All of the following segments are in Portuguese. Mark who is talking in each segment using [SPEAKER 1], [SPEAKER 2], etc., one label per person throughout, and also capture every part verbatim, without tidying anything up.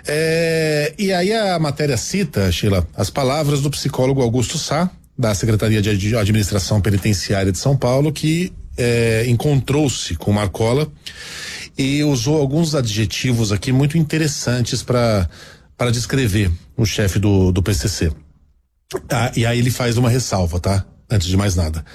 [SPEAKER 1] É, e aí a matéria cita, Sheila, as palavras do psicólogo Augusto Sá, da Secretaria de Administração Penitenciária de São Paulo, que é, encontrou-se com Marcola e usou alguns adjetivos aqui muito interessantes para para descrever o chefe do, do P C C. Ah, e aí ele faz uma ressalva, tá? Antes de mais nada.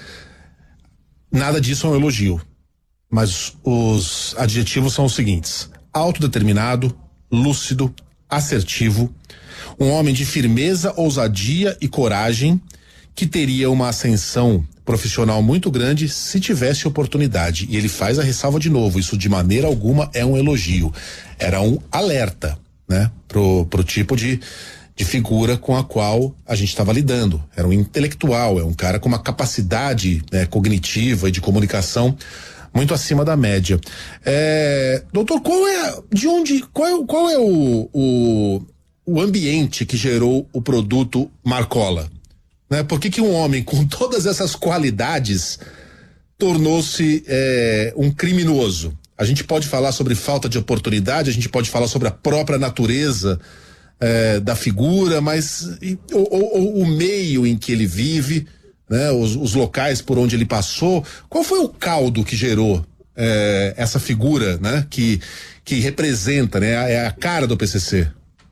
[SPEAKER 1] Nada disso é um elogio, mas os adjetivos são os seguintes: autodeterminado, lúcido, assertivo, um homem de firmeza, ousadia e coragem, que teria uma ascensão profissional muito grande se tivesse oportunidade. E ele faz a ressalva de novo: isso de maneira alguma é um elogio, era um alerta, né? Pro, pro tipo de, de figura com a qual a gente estava lidando. Era um intelectual, é um cara com uma capacidade, né, cognitiva e de comunicação muito acima da média. É, doutor, qual é, de onde, qual é, qual é o, o, o ambiente que gerou o produto Marcola? Né? Por que que um homem com todas essas qualidades tornou-se é, um criminoso? A gente pode falar sobre falta de oportunidade, a gente pode falar sobre a própria natureza é, da figura, mas e, ou, ou, o meio em que ele vive, né? Os, os locais por onde ele passou. Qual foi o caldo que gerou é, essa figura, né? Que, que representa, né? É a cara do P C C.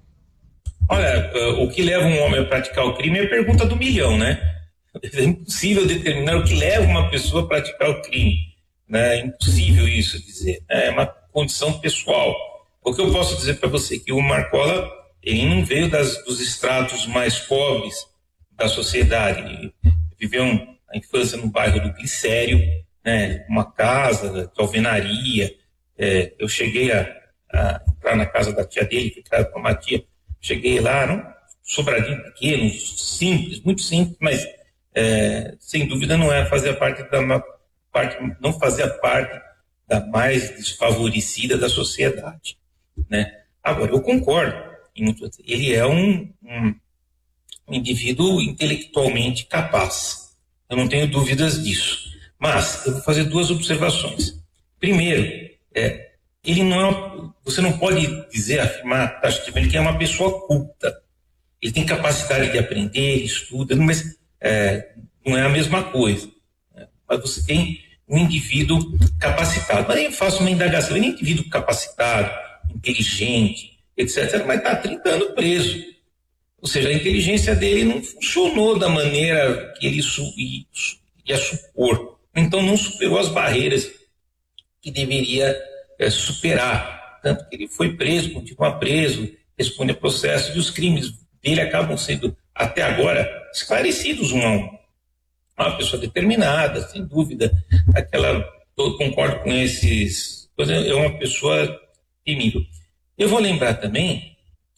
[SPEAKER 2] Olha, o que leva um homem a praticar o crime é a pergunta do milhão, né? É impossível determinar o que leva uma pessoa a praticar o crime, né? É impossível isso dizer, né? É uma condição pessoal. O que eu posso dizer para você que o Marcola, ele não veio das, dos estratos mais pobres da sociedade. Ele viveu um, a infância no bairro do Glicério, né? Uma casa de alvenaria. É, eu cheguei a, a entrar na casa da tia dele, que era com uma tia. Cheguei lá, um sobradinho pequeno, simples, muito simples, mas é, sem dúvida não é fazer parte da parte, não fazia parte da mais desfavorecida da sociedade, né? Agora, eu concordo, ele é um, um, um indivíduo intelectualmente capaz, eu não tenho dúvidas disso, mas eu vou fazer duas observações. Primeiro, é, ele não é, você não pode dizer, afirmar taxativamente que é uma pessoa culta. Ele tem capacidade de aprender, ele estuda, mas é, não é a mesma coisa. Né? Mas você tem um indivíduo capacitado. Mas eu faço uma indagação, ele é um indivíduo capacitado, inteligente, etcétera, mas está há trinta anos preso. Ou seja, a inteligência dele não funcionou da maneira que ele su, ia supor. Então não superou as barreiras que deveria É, superar, tanto que ele foi preso, continua preso, responde a processo e os crimes dele acabam sendo, até agora, esclarecidos um a um. É uma pessoa determinada, sem dúvida, aquela, eu concordo com esses, é uma pessoa temível. Eu vou lembrar também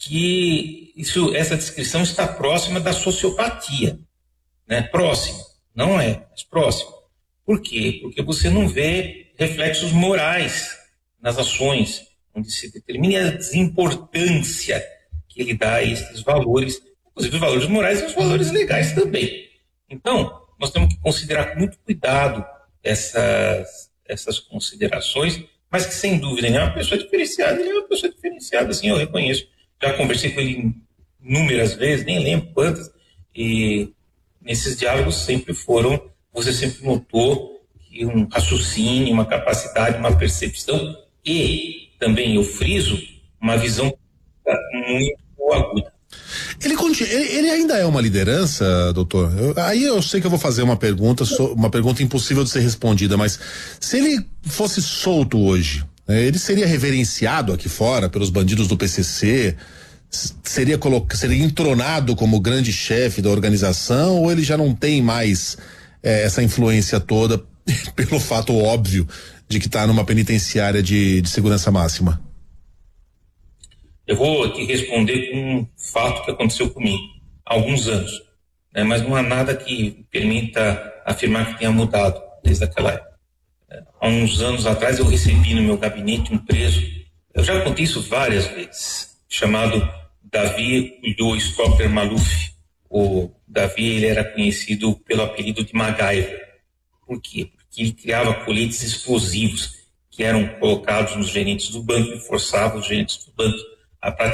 [SPEAKER 2] que isso, essa descrição está próxima da sociopatia, né? Próxima, não é, mas próxima. Por quê? Porque você não vê reflexos morais nas ações, onde se determina a desimportância que ele dá a esses valores, inclusive os valores morais e os valores legais também. Então, nós temos que considerar com muito cuidado essas, essas considerações, mas que sem dúvida ele é uma pessoa diferenciada, ele é uma pessoa diferenciada, assim, eu reconheço. Já conversei com ele inúmeras vezes, nem lembro quantas, e nesses diálogos sempre foram, você sempre notou que um raciocínio, uma capacidade, uma percepção e também, eu friso, uma visão muito aguda.
[SPEAKER 1] Ele, ele, ele ainda é uma liderança, doutor? Eu, aí eu sei que eu vou fazer uma pergunta, uma pergunta impossível de ser respondida, mas se ele fosse solto hoje, né, ele seria reverenciado aqui fora pelos bandidos do P C C? Seria, coloca, seria entronado como grande chefe da organização, ou ele já não tem mais eh, essa influência toda pelo fato óbvio de que está numa penitenciária de, de segurança máxima?
[SPEAKER 2] Eu vou aqui responder com um fato que aconteceu comigo há alguns anos, né? Mas não há nada que permita afirmar que tenha mudado desde aquela época. Há uns anos atrás eu recebi no meu gabinete um preso, eu já contei isso várias vezes, chamado Davi Ulloa Stopper Maluf. O Davi, ele era conhecido pelo apelido de MacGyver. Por quê? Que ele criava coletes explosivos que eram colocados nos gerentes do banco e forçava os gerentes do banco a praticar